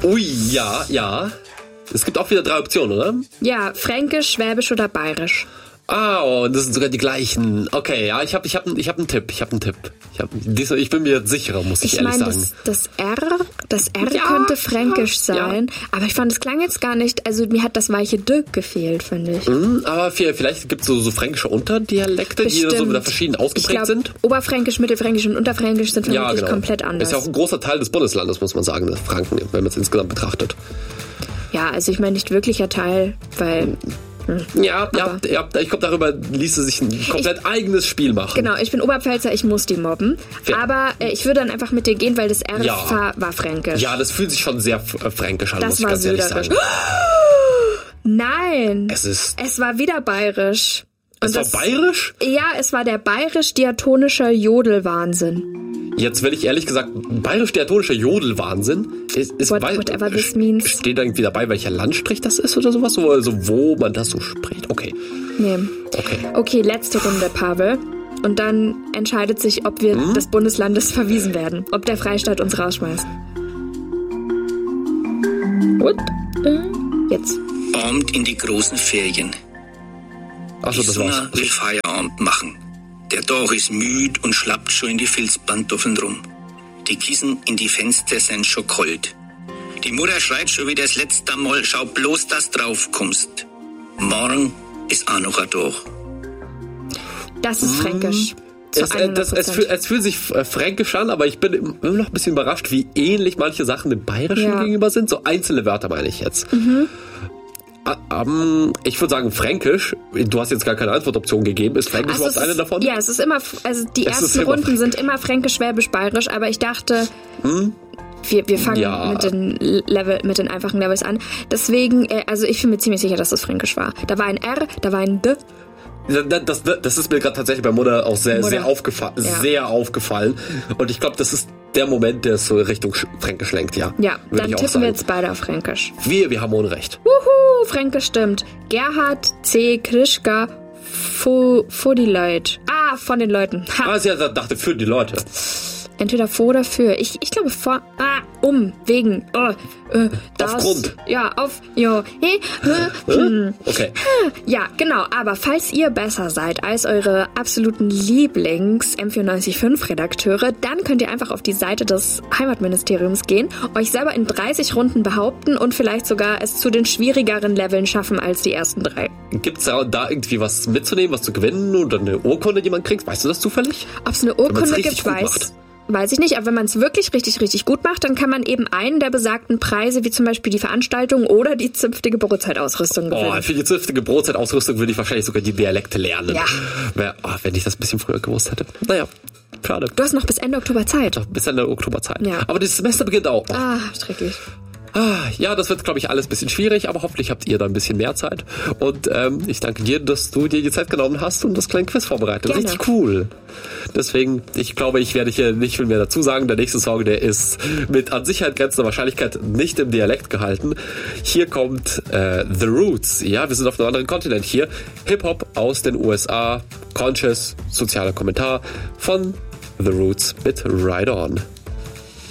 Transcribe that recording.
Ui, ja. Es gibt auch wieder 3 Optionen, oder? Ja, Fränkisch, Schwäbisch oder Bayerisch. Und das sind sogar die gleichen. Okay, ja, ich hab einen Tipp. Ich bin mir sicherer, muss ich ehrlich sagen. Das R könnte Fränkisch sein, aber ich fand, es klang jetzt gar nicht, also mir hat das weiche D gefehlt, finde ich. Aber vielleicht gibt es so fränkische Unterdialekte, die so wieder verschieden ausgeprägt sind. Oberfränkisch, Mittelfränkisch und Unterfränkisch sind vermutlich komplett anders. Ist ja auch ein großer Teil des Bundeslandes, muss man sagen, das Franken, wenn man es insgesamt betrachtet. Ja, also ich meine nicht wirklicher Teil, weil... Ja, ich glaube, darüber ließe sich ein komplett eigenes Spiel machen. Genau, ich bin Oberpfälzer, ich muss die mobben. Ja. Aber ich würde dann einfach mit dir gehen, weil das R war fränkisch. Ja, das fühlt sich schon sehr fränkisch an, das muss ich ganz ehrlich sagen. Nein, es war wieder bayerisch. Es war bayerisch? Ja, es war der bayerisch-diatonische Jodelwahnsinn. Jetzt will ich ehrlich gesagt, bayerisch-diatonischer Jodelwahnsinn whatever this means. Steht da irgendwie dabei, welcher Landstrich das ist oder sowas? Also wo man das so spricht? Okay. Nee. Okay, letzte Runde, Pavel. Und dann entscheidet sich, ob wir des Bundeslandes verwiesen werden. Ob der Freistaat uns rausschmeißt. Und jetzt. Abend in die großen Ferien. Achso, das war's. Sonne will Feierabend machen. Der Tag ist müd und schlappt schon in die Filzpantoffeln rum. Die Kissen in die Fenster sind schon kalt. Die Mutter schreit schon wieder das letzte Mal, schau bloß, dass drauf kommst. Morgen ist auch noch ein Tag. Das ist fränkisch. Es fühlt sich fränkisch an, aber ich bin immer noch ein bisschen überrascht, wie ähnlich manche Sachen dem Bayerischen gegenüber sind. So einzelne Wörter meine ich jetzt. Ich würde sagen Fränkisch. Du hast jetzt gar keine Antwortoption gegeben. Ist Fränkisch überhaupt eine davon? Ja, es ist immer, also die ersten Runden sind immer Fränkisch, Schwäbisch, Bayerisch, aber ich dachte, wir fangen mit den einfachen Levels an. Deswegen, also ich bin mir ziemlich sicher, dass das Fränkisch war. Da war ein R, da war ein D. Das ist mir gerade tatsächlich bei Mutter auch sehr aufgefallen. Ja. Sehr aufgefallen. Und ich glaube, das ist der Moment, der es so Richtung Fränkisch lenkt, ja. Ja, dann tippen wir jetzt beide auf Fränkisch. Wir haben ohne Recht. Wuhu, Fränkisch stimmt. Gerhard C. Krischka vor die Leute. Von den Leuten. Sie dachte für die Leute. Entweder vor oder für. Ich glaube vor, wegen, das. Aufgrund. Ja, okay. Ja, genau, aber falls ihr besser seid als eure absoluten Lieblings-M945-Redakteure, dann könnt ihr einfach auf die Seite des Heimatministeriums gehen, euch selber in 30 Runden behaupten und vielleicht sogar es zu den schwierigeren Leveln schaffen als die ersten 3. Gibt's da irgendwie was mitzunehmen, was zu gewinnen oder eine Urkunde, die man kriegt? Weißt du das zufällig? Ob es eine Urkunde gibt, weiß ich nicht, aber wenn man es wirklich richtig, richtig gut macht, dann kann man eben einen der besagten Preise, wie zum Beispiel die Veranstaltung oder die zünftige Brotzeitausrüstung gewinnen. Für die zünftige Brotzeitausrüstung würde ich wahrscheinlich sogar die Dialekte lernen. Ja. Wenn ich das ein bisschen früher gewusst hätte. Naja, schade. Du hast noch bis Ende Oktober Zeit. Bis Ende Oktober Zeit. Ja. Aber das Semester beginnt auch. Schrecklich. Ja, das wird, glaube ich, alles ein bisschen schwierig, aber hoffentlich habt ihr da ein bisschen mehr Zeit. Und ich danke dir, dass du dir die Zeit genommen hast und das kleine Quiz vorbereitet. Gerne. Richtig cool. Deswegen, ich glaube, ich werde hier nicht viel mehr dazu sagen. Der nächste Song, der ist mit an Sicherheit grenzender Wahrscheinlichkeit nicht im Dialekt gehalten. Hier kommt The Roots. Ja, wir sind auf einem anderen Kontinent hier. Hip-Hop aus den USA. Conscious, sozialer Kommentar von The Roots mit Ride On.